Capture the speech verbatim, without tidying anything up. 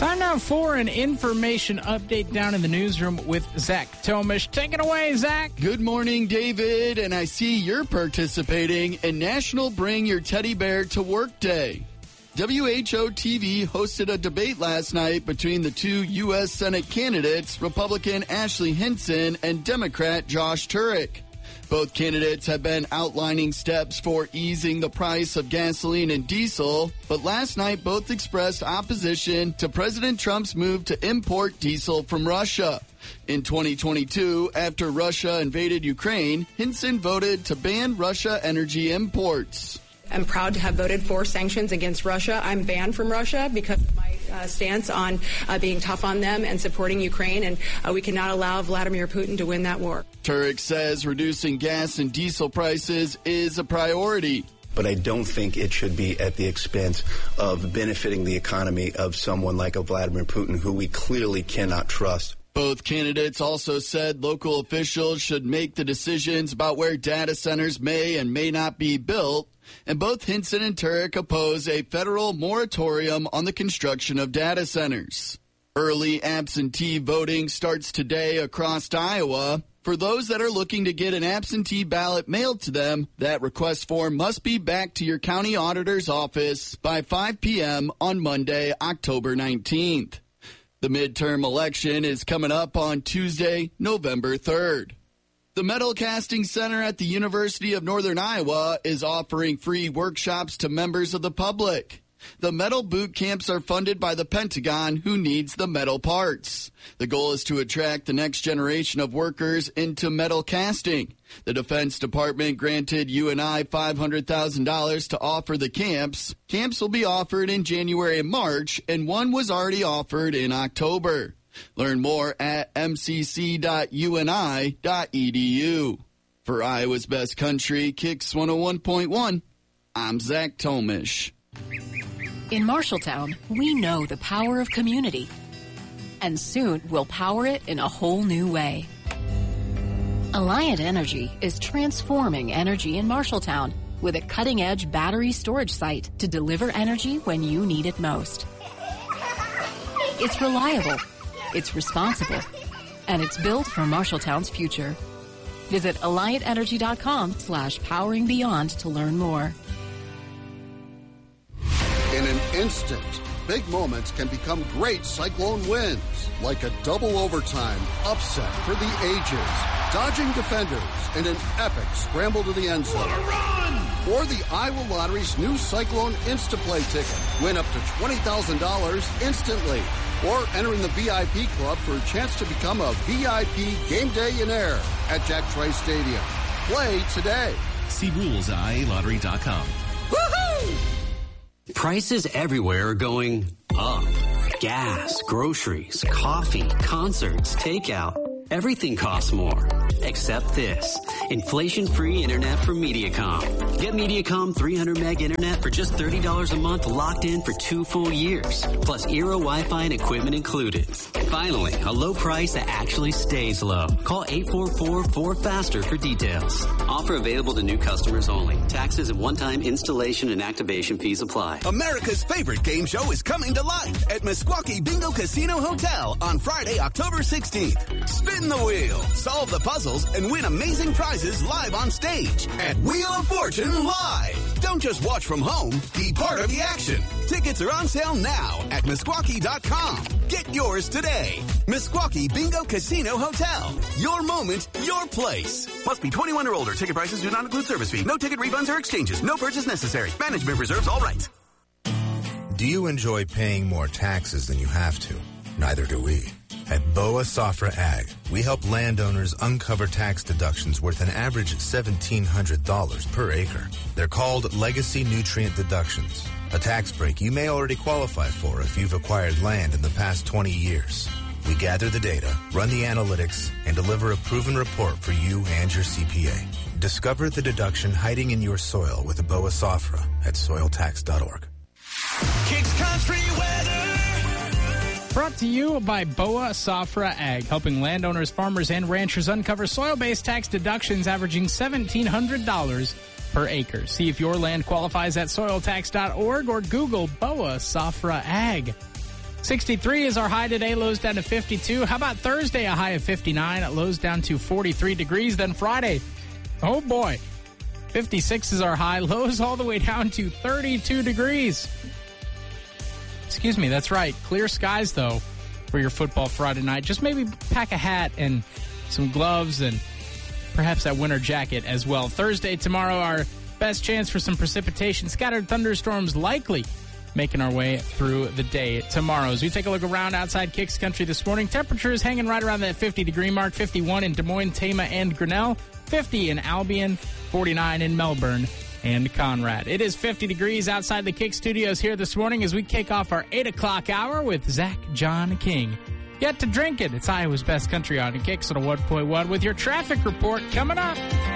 Time now for an information update down in the newsroom with Zach Tomish. Take it away, Zach. Good morning, David, and I see you're participating in National Bring Your Teddy Bear to Work Day. W H O T V hosted a debate last night between the two U S Senate candidates, Republican Ashley Hinson and Democrat Josh Turek. Both candidates have been outlining steps for easing the price of gasoline and diesel, but last night both expressed opposition to President Trump's move to import diesel from Russia. In twenty twenty-two, after Russia invaded Ukraine, Hinson voted to ban Russia energy imports. I'm proud to have voted for sanctions against Russia. I'm banned from Russia because of my uh, stance on uh, being tough on them and supporting Ukraine, and uh, we cannot allow Vladimir Putin to win that war. Turek says reducing gas and diesel prices is a priority. But I don't think it should be at the expense of benefiting the economy of someone like a Vladimir Putin, who we clearly cannot trust. Both candidates also said local officials should make the decisions about where data centers may and may not be built. And both Hinson and Turek oppose a federal moratorium on the construction of data centers. Early absentee voting starts today across Iowa. For those that are looking to get an absentee ballot mailed to them, that request form must be back to your county auditor's office by five p.m. on Monday, October nineteenth. The midterm election is coming up on Tuesday, November third. The Metal Casting Center at the University of Northern Iowa is offering free workshops to members of the public. The metal boot camps are funded by the Pentagon, who needs the metal parts. The goal is to attract the next generation of workers into metal casting. The Defense Department granted U N I five hundred thousand dollars to offer the camps. Camps will be offered in January and March, and one was already offered in October. Learn more at m c c dot u n i dot e d u. For Iowa's Best Country, Kicks one oh one point one, I'm Zach Tomish. In Marshalltown, we know the power of community. And soon we'll power it in a whole new way. Alliant Energy is transforming energy in Marshalltown with a cutting-edge battery storage site to deliver energy when you need it most. It's reliable. It's responsible, and it's built for Marshalltown's future. Visit alliant energy dot com slash powering beyond to learn more. In an instant, big moments can become great Cyclone wins, like a double overtime upset for the ages, dodging defenders in an epic scramble to the end zone. Or the Iowa Lottery's new Cyclone Instaplay ticket. Win up to twenty thousand dollars instantly. Or entering the V I P club for a chance to become a V I P game day-in-air at Jack Trice Stadium. Play today. See rules at I A lottery dot com. Woohoo! Prices everywhere are going up. Gas, groceries, coffee, concerts, takeout. Everything costs more. Except this. Inflation-free internet from Mediacom. Get Mediacom three hundred meg internet for just thirty dollars a month, locked in for two full years. Plus Eero Wi-Fi and equipment included. Finally, a low price that actually stays low. Call eight four four, four faster for details. Offer available to new customers only. Taxes and one-time installation and activation fees apply. America's favorite game show is coming to life at Meskwaki Bingo Casino Hotel on Friday, October sixteenth. Spin the wheel, solve the puzzles, and win amazing prizes live on stage at Wheel of Fortune Live. Don't just watch from home, be part of the action. Tickets are on sale now at Meskwaki dot com. Get yours today. Meskwaki Bingo Casino Hotel. Your moment, your place. Must be twenty-one or older. Ticket prices do not include service fee. No ticket refunds or exchanges. No purchase necessary. Management reserves all rights. Do you enjoy paying more taxes than you have to? Neither do we. At Boa Safra Ag, we help landowners uncover tax deductions worth an average seventeen hundred dollars per acre. They're called legacy nutrient deductions, a tax break you may already qualify for if you've acquired land in the past twenty years. We gather the data, run the analytics, and deliver a proven report for you and your C P A. Discover the deduction hiding in your soil with a Boa Safra at soil tax dot org. Kicks Country Weather. Brought to you by Boa Safra Ag, helping landowners, farmers, and ranchers uncover soil-based tax deductions averaging seventeen hundred dollars per acre. See if your land qualifies at soil tax dot org or Google Boa Safra Ag. sixty-three is our high today, lows down to fifty-two. How about Thursday, a high of fifty-nine, lows down to forty-three degrees. Then Friday, oh boy, fifty-six is our high, lows all the way down to thirty-two degrees. Excuse me, that's right. Clear skies, though, for your football Friday night. Just maybe pack a hat and some gloves and perhaps that winter jacket as well. Thursday, tomorrow, our best chance for some precipitation. Scattered thunderstorms likely making our way through the day tomorrow. As we take a look around outside Kicks Country this morning, temperatures hanging right around that fifty-degree mark. fifty-one in Des Moines, Tama, and Grinnell. fifty in Albion. forty-nine in Melbourne and Conrad. It is fifty degrees outside the Kick Studios here this morning as we kick off our eight o'clock hour with Zach John King. Get to drink it. It's Iowa's Best Country on Kicks at a one point one with your traffic report coming up.